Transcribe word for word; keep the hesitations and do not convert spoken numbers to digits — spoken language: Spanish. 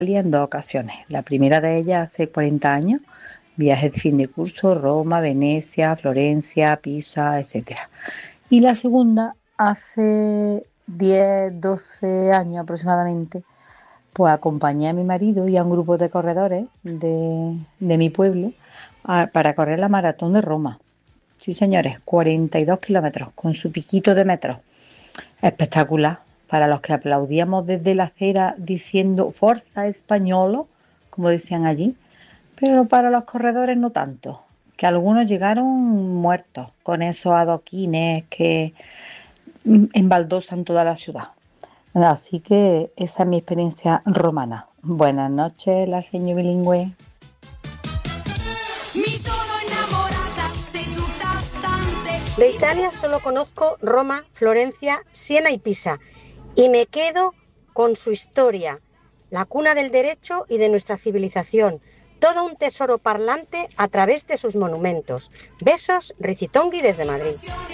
en dos ocasiones. La primera de ellas hace cuarenta años, viaje de fin de curso, Roma, Venecia, Florencia, Pisa, etcétera. Y la segunda hace diez, doce años aproximadamente, pues acompañé a mi marido y a un grupo de corredores de, de mi pueblo a, para correr la maratón de Roma. Sí, señores, cuarenta y dos kilómetros con su piquito de metros. Espectacular. Para los que aplaudíamos desde la acera diciendo Forza Españolo, como decían allí, pero para los corredores no tanto, que algunos llegaron muertos con esos adoquines que embaldosan toda la ciudad. Así que esa es mi experiencia romana. Buenas noches, la señora bilingüe. De Italia solo conozco Roma, Florencia, Siena y Pisa, y me quedo con su historia, la cuna del derecho y de nuestra civilización, todo un tesoro parlante a través de sus monumentos. Besos, Ricitongui desde Madrid.